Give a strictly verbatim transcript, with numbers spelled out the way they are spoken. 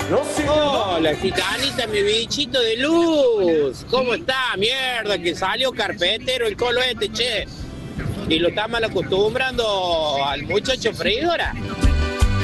Hola, gitanita, mi bichito de luz. ¿Cómo está? Mierda, que salió carpetero el colo este, che. Y lo está mal acostumbrando al muchacho freidora.